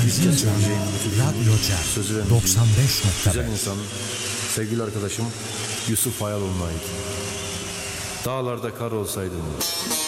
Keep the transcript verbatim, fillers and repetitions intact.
Erzincan Radyo Cem Sözü vermeyeceğim. doksan beş nokta Güzel beş. insan, sevgili arkadaşım Yusuf Hayaloğlu'na ait. Dağlarda kar olsaydım,